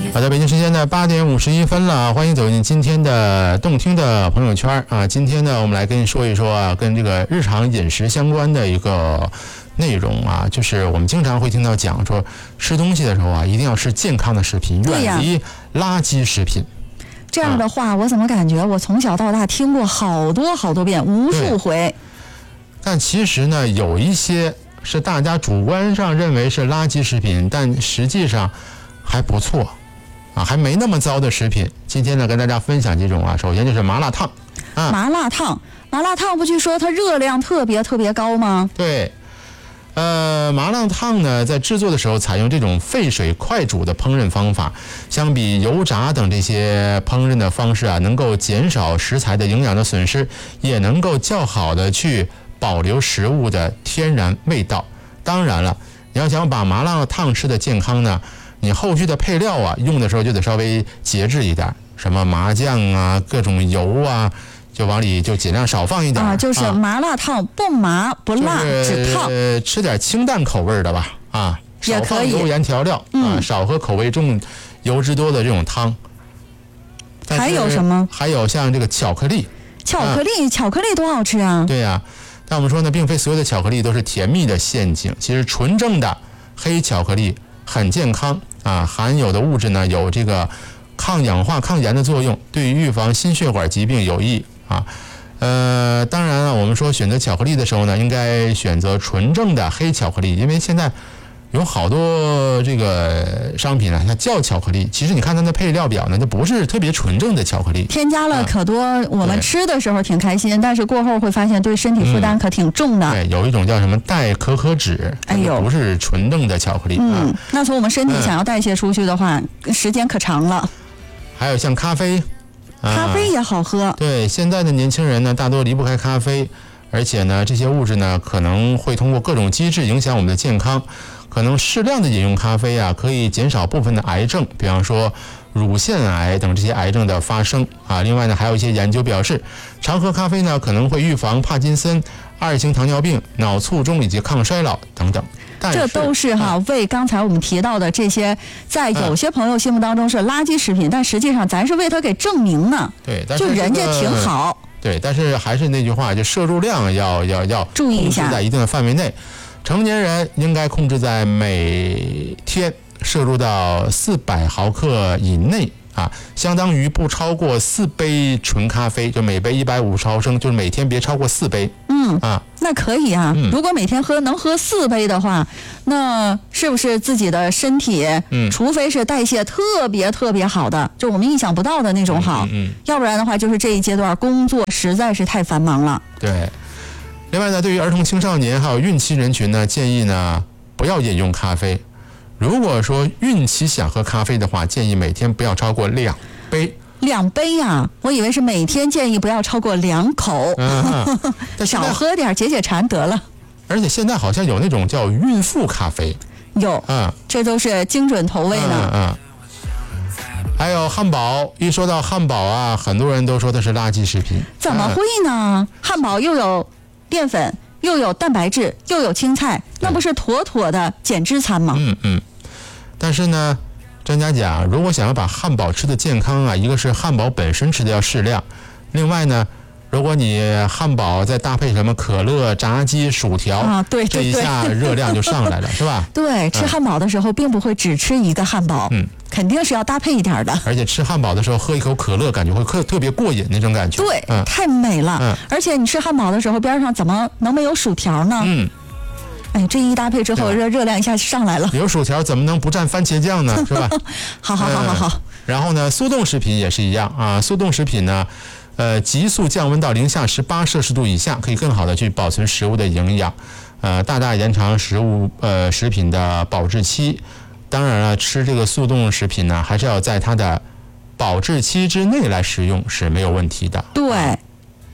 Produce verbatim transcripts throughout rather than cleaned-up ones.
好的，北京时间的八点五十一分了，欢迎走进今天的动听的朋友圈啊！今天呢，我们来跟你说一说啊，跟这个日常饮食相关的一个内容啊，就是我们经常会听到讲说，吃东西的时候啊，一定要吃健康的食品，远离垃圾食品。 这样的话，我怎么感觉我从小到大听过好多好多遍，无数回。 但其实呢，有一些是大家主观上认为是垃圾食品，但实际上还不错。啊，还没那么糟的食品，今天呢跟大家分享几种啊。首先就是麻辣烫，啊， 麻辣烫，麻辣烫不据说它热量特别特别高吗？ 对，呃，麻辣烫呢在制作的时候采用这种沸水快煮的烹饪方法，相比油炸等这些烹饪的方式啊，能够减少食材的营养的损失，也能够较好的去保留食物的天然味道。当然了，你要想把麻辣烫吃的健康呢，你后续的配料啊，用的时候就得稍微节制一点，什么麻酱啊、各种油啊，就往里就尽量少放一点啊。就是麻辣烫不麻不辣，只烫。 呃，吃点清淡口味的吧，啊， 也可以。 少放油盐调料啊， 嗯、 少喝口味重、油脂多的这种汤。 还有什么？ 还有像这个巧克力。 巧克力，啊、巧克力多好吃啊！ 对呀、啊，但我们说呢，并非所有的巧克力都是甜蜜的陷阱。其实纯正的黑巧克力很健康啊，含有的物质呢有这个抗氧化、抗炎的作用，对于预防心血管疾病有益啊。呃，当然了，我们说选择巧克力的时候呢，应该选择纯正的黑巧克力，因为现在有好多这个商品啊，它叫巧克力，其实你看它的配料表呢，它不是特别纯正的巧克力， 添加了可多。啊、我们吃的时候挺开心，但是过后会发现对身体负担可挺重的。 嗯、对，有一种叫什么代可可脂， 哎呦， 不是纯正的巧克力。 嗯，啊、那从我们身体想要代谢出去的话，嗯、时间可长了。 还有像咖啡， 咖啡也好喝。 啊、对，现在的年轻人呢，大多离不开咖啡，而且呢，这些物质呢，可能会通过各种机制影响我们的健康。可能适量的饮用咖啡啊，可以减少部分的癌症，比方说乳腺癌等这些癌症的发生啊。另外呢，还有一些研究表示，常喝咖啡呢，可能会预防帕金森、二型糖尿病、脑卒中以及抗衰老等等。 这都是哈、啊、为刚才我们提到的这些，在有些朋友心目当中是垃圾食品，嗯、但实际上咱是为他给证明呢。 对，但是、 这个、就人家挺好。 对，但是还是那句话，就摄入量要要要注意一下， 在一定的范围内。成年人应该控制在每天摄入到四百毫克以内啊，相当于不超过四杯纯咖啡，就每杯一百五十毫升，就是每天别超过四杯。 嗯啊， 那可以啊。 嗯、 如果每天喝能喝四杯的话，那是不是自己的身体， 嗯， 除非是代谢特别特别好的，就我们意想不到的那种好， 嗯, 嗯, 嗯， 要不然的话，就是这一阶段工作实在是太繁忙了。 对。另外呢，对于儿童、青少年还有孕期人群呢，建议呢不要饮用咖啡。如果说孕期想喝咖啡的话，建议每天不要超过两杯。 两杯呀、啊？我以为是每天建议不要超过两口， 嗯、 少喝点解解馋得了。 而且现在好像有那种叫孕妇咖啡， 有， 嗯， 这都是精准投喂的。 嗯。嗯还有汉堡，一说到汉堡啊，很多人都说的是垃圾食品。 怎么会呢？嗯、汉堡又有淀粉，又有蛋白质，又有青菜，那不是妥妥的减脂餐吗？ 嗯嗯。但是呢，专家讲，如果想要把汉堡吃得健康啊，一个是汉堡本身吃的要适量，另外呢，如果你汉堡再搭配什么可乐、炸鸡、薯条啊，对对对， 这一下热量就上来了，是吧？ 对，吃汉堡的时候并不会只吃一个汉堡， 嗯， 肯定是要搭配一点的。 而且吃汉堡的时候喝一口可乐，感觉会特特别过瘾那种感觉。 对， 嗯， 太美了。 嗯， 而且你吃汉堡的时候边上怎么能没有薯条呢？ 嗯， 哎，这一搭配之后，热热量一下上来了。 有薯条怎么能不蘸番茄酱呢？是吧？ 好好好好好、嗯。 然后呢，速冻食品也是一样啊，速冻食品呢。呃，急速降温到零下十八摄氏度以下，可以更好的去保存食物的营养，呃，大大延长食物呃食品的保质期。当然了，吃这个速冻食品呢，还是要在它的保质期之内来食用是没有问题的。 对。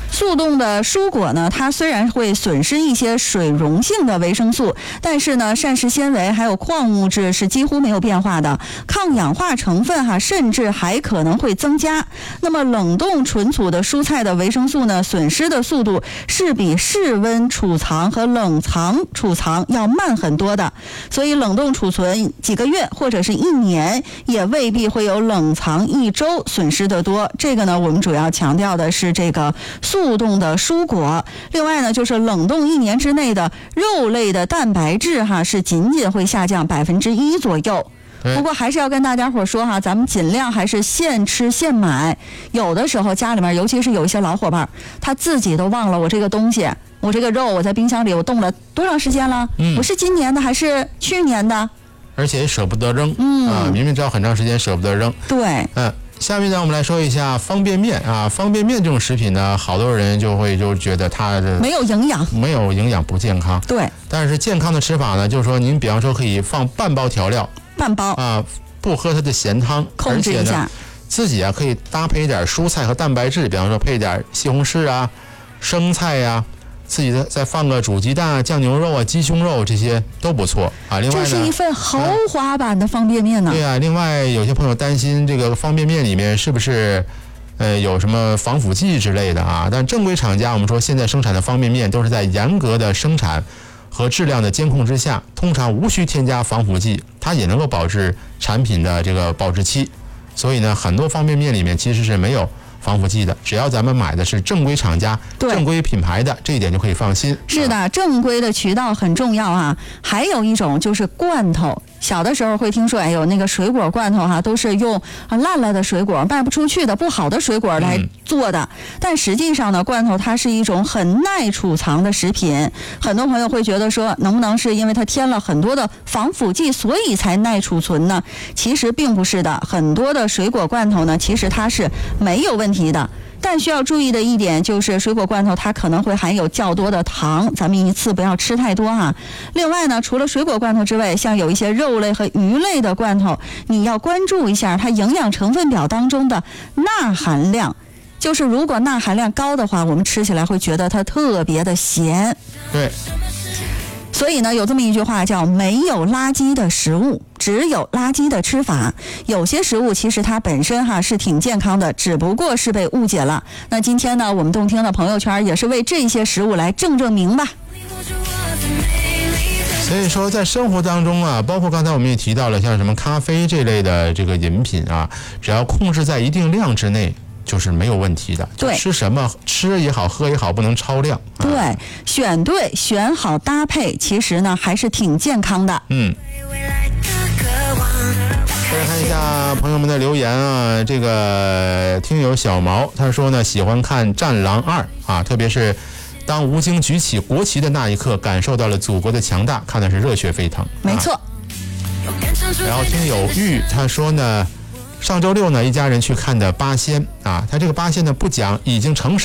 速冻的蔬果呢，它虽然会损失一些水溶性的维生素，但是呢，膳食纤维还有矿物质是几乎没有变化的，抗氧化成分哈，甚至还可能会增加。那么冷冻存储的蔬菜的维生素呢，损失的速度是比室温储藏和冷藏储藏要慢很多的，所以冷冻储存几个月或者是一年，也未必会有冷藏一周损失的多。这个呢，我们主要强调的是这个速冻的蔬果。另外呢，就是冷冻一年之内的肉类的蛋白质哈，是仅仅会下降百分之一左右。不过还是要跟大家伙说哈，咱们尽量还是现吃现买。有的时候家里面，尤其是有一些老伙伴，他自己都忘了我这个东西，我这个肉我在冰箱里我冻了多长时间了？嗯，我是今年的还是去年的？ 而且也舍不得扔，嗯啊，明明知道很长时间舍不得扔。 对， 嗯。下面呢，我们来说一下方便面啊。方便面这种食品呢，好多人就会就觉得它的没有营养， 没有营养不健康。 对， 但是健康的吃法呢，就是说您比方说可以放半包调料， 半包啊，不喝它的咸汤， 控制一下。 自己啊可以搭配一点蔬菜和蛋白质，比方说配点西红柿啊、生菜呀、啊。自己的再放个煮鸡蛋啊、酱牛肉啊、鸡胸肉，这些都不错啊。另外呢， 这是一份豪华版的方便面呢。 对啊，另外有些朋友担心这个方便面里面是不是呃有什么防腐剂之类的啊？但正规厂家我们说现在生产的方便面都是在严格的生产和质量的监控之下，通常无需添加防腐剂，它也能够保质产品的这个保质期。所以呢，很多方便面里面其实是没有防腐剂的，只要咱们买的是正规厂家、正规品牌的，这一点就可以放心。 是的，正规的渠道很重要啊。还有一种就是罐头，小的时候会听说，哎呦，那个水果罐头哈，都是用啊烂了的水果、卖不出去的不好的水果来做的。嗯、但实际上呢，罐头它是一种很耐储藏的食品。很多朋友会觉得说，能不能是因为它添了很多的防腐剂，所以才耐储存呢？其实并不是的，很多的水果罐头呢，其实它是没有问题的。但需要注意的一点就是，水果罐头它可能会含有较多的糖，咱们一次不要吃太多啊。另外呢，除了水果罐头之外，像有一些肉类和鱼类的罐头，你要关注一下它营养成分表当中的钠含量。就是如果钠含量高的话，我们吃起来会觉得它特别的咸。 对。 所以呢，有这么一句话叫没有垃圾的食物，只有垃圾的吃法。有些食物其实它本身哈是挺健康的，只不过是被误解了。那今天呢，我们动听的朋友圈也是为这些食物来正正名吧。 所以说在生活当中啊，包括刚才我们也提到了像什么咖啡这类的这个饮品啊，只要控制在一定量之内，就是没有问题的。 对， 吃什么吃也好，喝也好，不能超量。 对，啊、选对选好搭配，其实呢还是挺健康的。 嗯。再来看一下朋友们的留言啊，这个听友小毛他说呢，喜欢看《战狼二》啊，特别是当吴京举起国旗的那一刻，感受到了祖国的强大，看的是热血沸腾。 没错。 啊、然后听友玉他说呢，上周六呢，一家人去看的八仙啊，他这个八仙呢不讲已经成